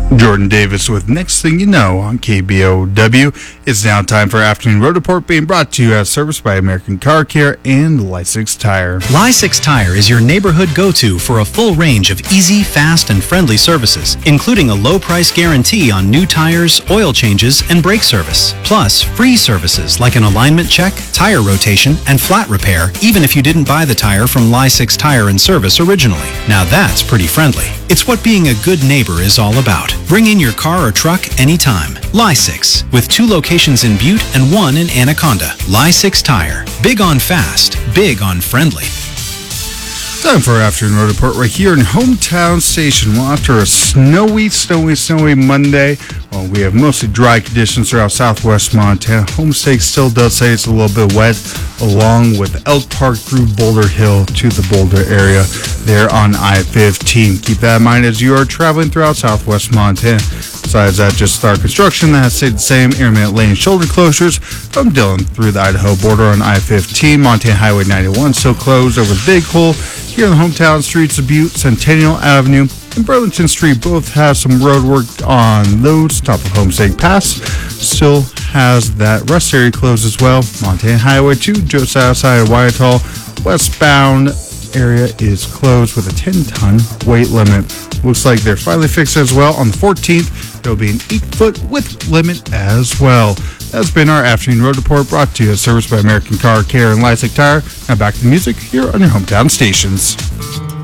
Jordan Davis with Next Thing You Know on KBOW. It's now time for Afternoon Road Report, being brought to you as service by American Car Care and Ly6 Tire. Ly6 Tire is your neighborhood go-to for a full range of easy, fast, and friendly services, including a low price guarantee on new tires, oil changes, and brake service. Plus, free services like an alignment check, tire rotation, and flat repair, even if you didn't buy the tire from Ly6 Tire and Service originally. Now that's pretty friendly. It's what being a good neighbor is all about. Bring in your car or truck anytime. Ly6, with 2 locations in Butte and 1 in Anaconda. Ly6 Tire. Big on fast, big on friendly. Time for our Afternoon Road Report right here in Hometown Station. Well, after a snowy Monday, well, we have mostly dry conditions throughout southwest Montana. Homestake still does say it's a little bit wet, along with Elk Park through Boulder Hill to the Boulder area there on I-15. Keep that in mind as you are traveling throughout southwest Montana. Besides that, just start construction that has stayed the same. Intermittent lane shoulder closures from Dillon through the Idaho border on I-15. Montana Highway 91 still closed over the Big Hole. Here in the hometown streets of Butte, Centennial Avenue, and Burlington Street both have some road work on those. Top of Homestake Pass still has that rest area closed as well. Montana Highway 2, just outside of Wyatall, westbound area is closed with a 10-ton weight limit. Looks like they're finally fixed as well. On the 14th, there will be an 8-foot width limit as well. That's been our Afternoon Road Report, brought to you as service by American Car Care and Ly6 Tire. Now back to the music here on your hometown stations.